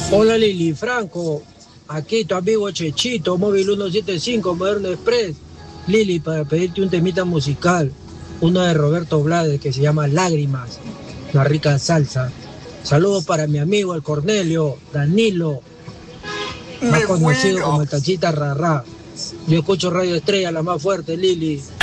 Hola Lili, Franco, aquí tu amigo Chechito, móvil 175, Moderno Express. Lili, para pedirte un temita musical, uno de Roberto Blades que se llama Lágrimas, una rica salsa. Saludos para mi amigo el Cornelio, Danilo, más Me conocido como muero. el Tachita Rarrá. Yo escucho Radio Estrella, la más fuerte, Lili.